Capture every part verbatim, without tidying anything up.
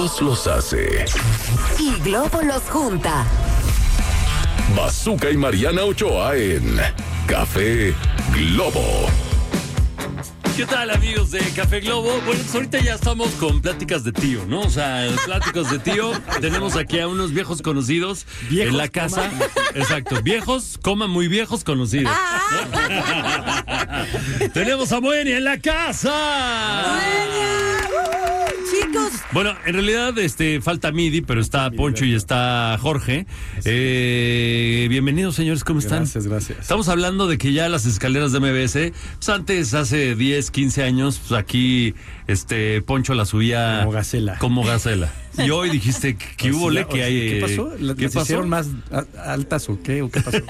Dios los hace y Globo los junta. Bazooka y Mariana Ochoa en Café Globo. ¿Qué tal, amigos de Café Globo? Bueno, pues ahorita ya estamos con pláticas de tío, ¿no? O sea, pláticas de tío. Tenemos aquí a unos viejos conocidos viejos, en la casa. Coma. Exacto, viejos, coma muy viejos conocidos. Ah. Tenemos a Moenia en la casa. ¡Moenia! Chicos. Bueno, en realidad este falta Midi, pero está Poncho y está Jorge. Eh, bienvenidos, señores, ¿cómo están? Gracias, gracias. Estamos hablando de que ya las escaleras de M B S, pues antes, hace diez, quince años, pues aquí este Poncho la subía como gacela. Como gacela. Y hoy dijiste que, que hubo le que hay. ¿Qué pasó? ¿Qué pasó? ¿Hicieron más altas o qué? ¿O qué pasó?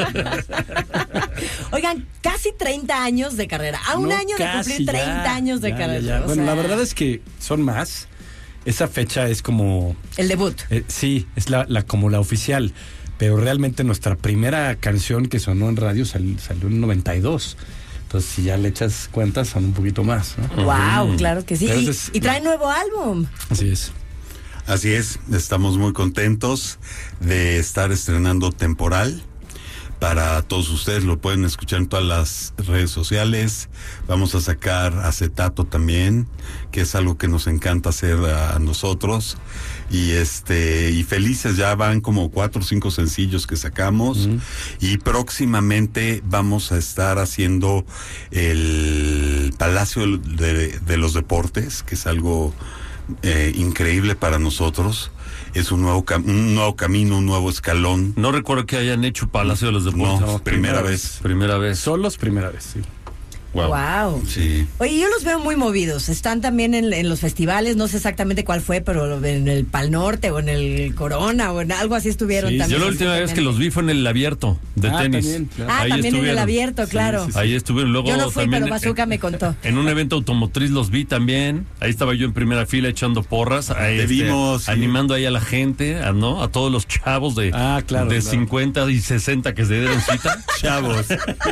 Oigan, casi treinta años de carrera. A un no, año de cumplir treinta ya, años de ya, carrera. Ya, ya. Bueno, sea... la verdad es que son más. Esa fecha es como... El debut. Eh, sí, es la, la como la oficial. Pero realmente nuestra primera canción que sonó en radio sal, salió en noventa y dos. Entonces, si ya le echas cuentas, son un poquito más, ¿no? Wow, uh-huh. Claro que sí. Y, es, y trae nuevo álbum. Así es. Así es, estamos muy contentos de estar estrenando Temporal. Para todos ustedes lo pueden escuchar en todas las redes sociales. Vamos a sacar Acetato también, que es algo que nos encanta hacer a nosotros. Y este y felices, ya van como cuatro o cinco sencillos que sacamos. Uh-huh. Y próximamente vamos a estar haciendo el Palacio de, de los Deportes, que es algo eh, increíble para nosotros. Es un nuevo, cam- un nuevo camino, un nuevo escalón. No recuerdo que hayan hecho Palacio de los Deportes. No, no primera, primera vez. vez. Primera vez. Solos, primera vez, sí. Wow. wow. Sí. Oye, yo los veo muy movidos. Están también en, en los festivales, no sé exactamente cuál fue, pero en el Pal Norte o en el Corona o en algo así estuvieron sí, también. Yo la última vez que los vi fue en el abierto de ah, tenis. También, claro. Ah, ahí también en el abierto, claro. Sí, sí, sí. Ahí estuvieron. Luego yo no fui, también, pero Bazooka me contó. En un evento automotriz los vi también. Ahí estaba yo en primera fila echando porras. Ahí, Te este, vimos. Sí. Animando ahí a la gente, a, ¿no? A todos los chavos de, ah, claro, de claro. cincuenta y sesenta que se dieron cita. Chavos.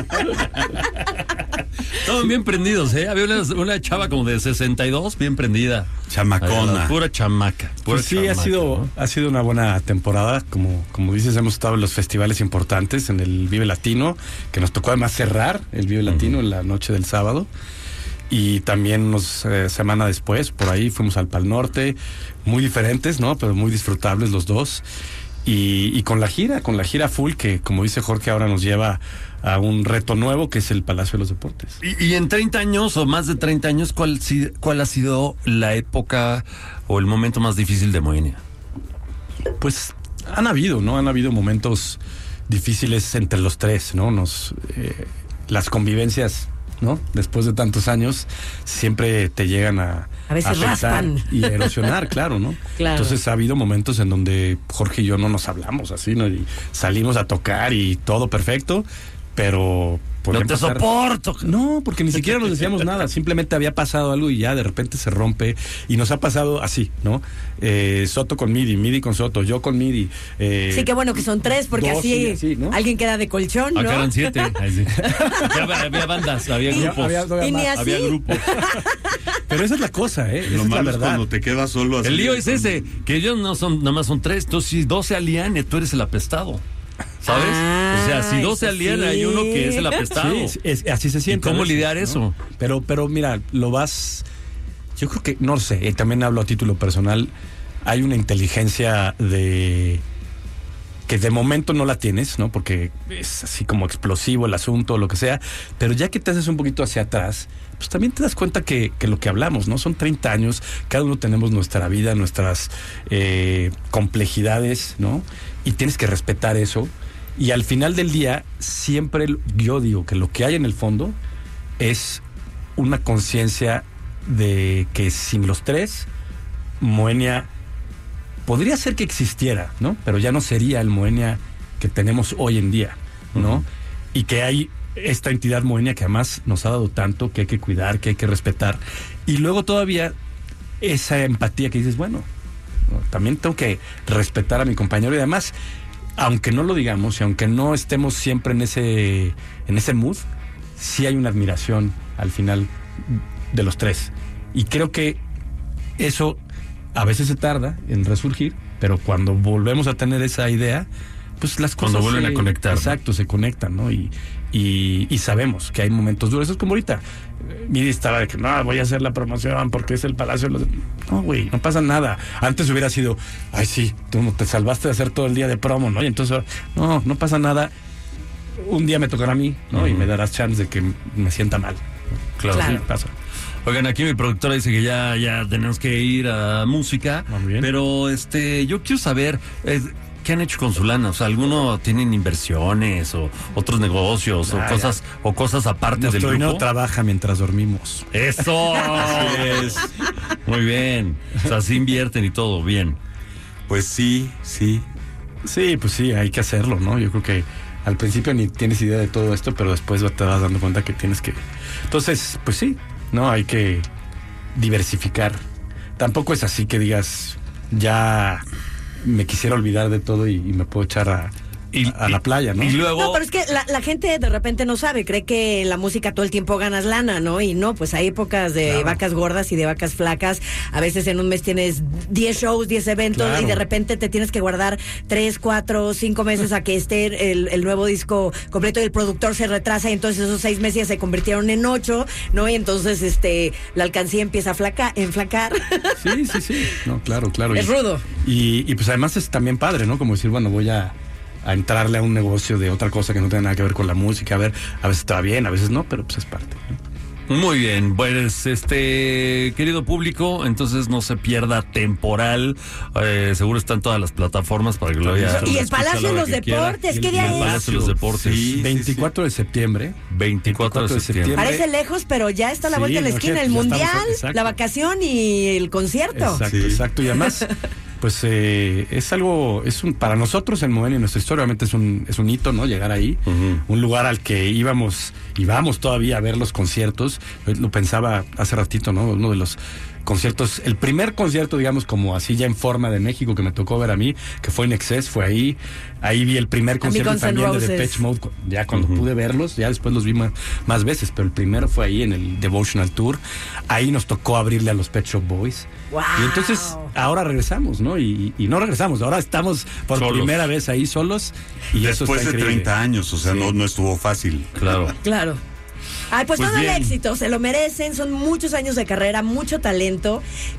Estaban bien prendidos, ¿eh? Había una, una chava como de sesenta y dos, bien prendida. Chamacona. Ay, pura chamaca. Pura pues sí, chamaca, ha sido ¿no? ha sido una buena temporada. Como, como dices, hemos estado en los festivales importantes, en el Vive Latino, que nos tocó además cerrar el Vive Latino uh-huh. en la noche del sábado. Y también unos eh, semana después, por ahí fuimos al Pal Norte, muy diferentes, ¿no? Pero muy disfrutables los dos. Y, y con la gira, con la gira full, que como dice Jorge, ahora nos lleva a un reto nuevo, que es el Palacio de los Deportes. Y, y en treinta años, o más de treinta años, ¿cuál, ¿cuál ha sido la época o el momento más difícil de Moenia? Pues han habido, ¿no? Han habido momentos difíciles entre los tres, ¿no? Nos eh, las convivencias, ¿no? Después de tantos años, siempre te llegan a, a veces a afectar raspan. y erosionar, claro, ¿no? Claro. Entonces ha habido momentos en donde Jorge y yo no nos hablamos así, ¿no? Y salimos a tocar y todo perfecto, pero... No te pasar... soporto. No, porque ni siquiera nos decíamos nada, simplemente había pasado algo y ya de repente se rompe y nos ha pasado así, ¿no? Eh, Soto con Midi, Midi con Soto, yo con Midi. Eh, sí, qué bueno que son tres, porque dos, así, así ¿no? alguien queda de colchón, ¿no? Acá eran siete. Sí. Ya había bandas, había grupos. Había, había y ni así. Había grupos. Pero esa es la cosa, ¿eh? Esa Lo es malo la es verdad. cuando te quedas solo así. El lío es ese, que ellos no son, nada más son tres. Entonces, si dos se alían, tú eres el apestado. ¿Sabes? Ah, o sea, si dos se alían, sí. Hay uno que es el apestado. Sí, es, así se siente. ¿Y cómo veces, lidiar ¿no? eso? Pero, pero mira, lo vas... Yo creo que, no sé, eh, también hablo a título personal, hay una inteligencia de... que de momento no la tienes, ¿no? Porque es así como explosivo el asunto o lo que sea, pero ya que te haces un poquito hacia atrás, pues también te das cuenta que, que lo que hablamos, ¿no? Son treinta años, cada uno tenemos nuestra vida, nuestras eh, complejidades, ¿no? Y tienes que respetar eso. Y al final del día, siempre yo digo que lo que hay en el fondo es una conciencia de que sin los tres, Moenia podría ser que existiera, ¿no? Pero ya no sería el Moenia que tenemos hoy en día, ¿no? Uh-huh. Y que hay esta entidad Moenia que además nos ha dado tanto, que hay que cuidar, que hay que respetar. Y luego todavía esa empatía que dices, bueno, ¿no? También tengo que respetar a mi compañero y además... aunque no lo digamos y aunque no estemos siempre en ese en ese mood, sí hay una admiración al final de los tres. Y creo que eso a veces se tarda en resurgir, pero cuando volvemos a tener esa idea, pues las cosas cuando vuelven se, a conectar. Exacto, ¿no? Se conectan, ¿no? Y, y, y sabemos que hay momentos duros. Es como ahorita. Miri estaba de que no, voy a hacer la promoción porque es el Palacio de los... No, güey, no pasa nada. Antes hubiera sido, ay, sí, tú te salvaste de hacer todo el día de promo, ¿no? Y entonces, no, no pasa nada. Un día me tocará a mí, ¿no? Uh-huh. Y me darás chance de que me sienta mal. Claro, claro. Sí, pasa. Oigan, aquí mi productora dice que ya, ya tenemos que ir a música. Muy bien. Pero este, yo quiero saber... Eh, ¿qué han hecho con su lana? O sea, ¿alguno tienen inversiones o otros negocios ah, o cosas ya. o cosas aparte Nuestro del grupo? No trabaja mientras dormimos. ¡Eso! es. Muy bien. O sea, sí invierten y todo, bien. Pues sí, sí. Sí, pues sí, hay que hacerlo, ¿no? Yo creo que al principio ni tienes idea de todo esto, pero después te vas dando cuenta que tienes que... Entonces, pues sí, ¿no? Hay que diversificar. Tampoco es así que digas, ya... me quisiera olvidar de todo y, y me puedo echar a, y, a, a la playa, ¿no? Y luego... No, pero es que la, la gente de repente no sabe, cree que en la música todo el tiempo ganas lana, ¿no? Y no, pues hay épocas de claro. vacas gordas y de vacas flacas. A veces en un mes tienes diez shows, diez eventos claro. y de repente te tienes que guardar tres, cuatro, cinco meses a que esté el, el nuevo disco completo y el productor se retrasa y entonces esos seis meses se convirtieron en ocho, ¿no? Y entonces este la alcancía empieza a flaca, enflacar. Sí, sí, sí. No, claro, claro. Es y, rudo. Y, y pues además es también padre, ¿no? Como decir, bueno, voy a a entrarle a un negocio de otra cosa que no tiene nada que ver con la música. A ver, a veces está bien, a veces no, pero pues es parte, ¿no? Muy bien, pues este querido público, entonces no se pierda Temporal, eh, seguro está en todas las plataformas para que lo vea. Y el Palacio de los Deportes, ¿qué día es? El Palacio de los Deportes. Sí, veinticuatro de septiembre. veinticuatro de septiembre. Parece lejos, pero ya está a la vuelta de la esquina, el mundial, la vacación y el concierto. Exacto, sí. exacto. Y además, pues eh, es algo, es un, para nosotros en Moenia, en nuestra historia, obviamente es un, es un hito, ¿no? Llegar ahí, uh-huh. un lugar al que íbamos, y vamos todavía a ver los conciertos. Lo pensaba hace ratito, ¿no? Uno de los conciertos, el primer concierto, digamos, como así ya en forma de México que me tocó ver a mí, que fue en Excess, fue ahí. Ahí vi el primer concierto también de Depeche Mode, ya cuando uh-huh. pude verlos, ya después los vi más, más veces, pero el primero fue ahí en el Devotional Tour. Ahí nos tocó abrirle a los Pet Shop Boys. Wow. Y entonces ahora regresamos, ¿no? Y, y no regresamos, ahora estamos por solos. primera vez ahí solos. Y después eso está de increíble. treinta años, o sea, sí. no, no estuvo fácil. Claro. Claro. Ay, pues, pues todo bien. El éxito, se lo merecen, son muchos años de carrera, mucho talento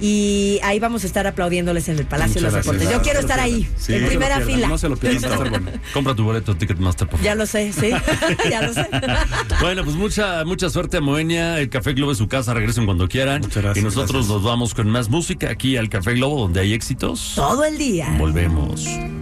y ahí vamos a estar aplaudiéndoles en el Palacio de los Deportes. Yo quiero estar ahí, sí, en no primera fila. No se lo pierdan, no. bueno. Compra tu boleto Ticketmaster, por favor. Ya lo sé, sí, ya lo sé. Bueno, pues mucha mucha suerte a Moenia, el Café Globo es su casa, regresen cuando quieran. Muchas gracias. Y nosotros gracias. nos vamos con más música aquí al Café Globo, donde hay éxitos. Todo el día. Volvemos.